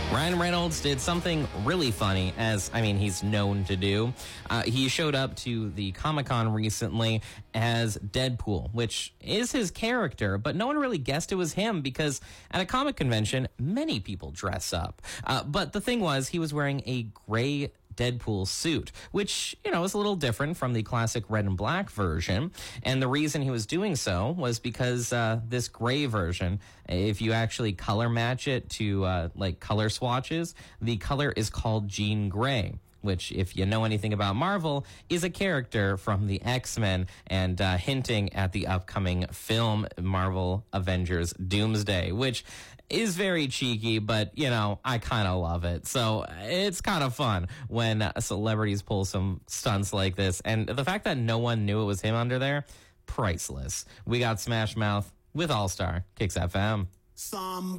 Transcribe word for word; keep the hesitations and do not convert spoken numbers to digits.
Ryan Reynolds did something really funny, as, I mean, he's known to do. Uh, he showed up to the Comic-Con recently as Deadpool, which is his character, but no one really guessed it was him because at a comic convention, many people dress up. Uh, but the thing was, he was wearing a gray Deadpool suit, which, you know, is a little different from the classic red and black version. And the reason he was doing so was because uh, this gray version, if you actually color match it to uh, like color swatches, the color is called Jean Grey, which, if you know anything about Marvel, is a character from the X-Men and uh, hinting at the upcoming film Marvel Avengers Doomsday, which is very cheeky, but, you know, I kind of love it. So it's kind of fun when uh, celebrities pull some stunts like this. And the fact that no one knew it was him under there, priceless. We got Smash Mouth with All-Star, Kicks F M. Some